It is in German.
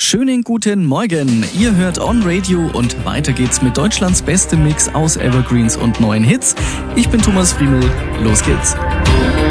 Schönen guten Morgen. Ihr hört On Radio und weiter geht's mit Deutschlands bestem Mix aus Evergreens und neuen Hits. Ich bin Thomas Friemel. Los geht's.